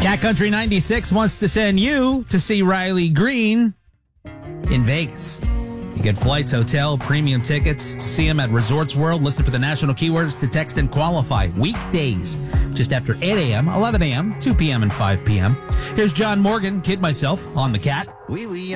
Cat Country 96 wants to send you to see Riley Green in Vegas. You get flights, hotel, premium tickets to see him at Resorts World. Listen for the national keywords to text and qualify. Weekdays, just after 8 a.m., 11 a.m., 2 p.m., and 5 p.m. Here's John Morgan, Kid Myself, on the Cat.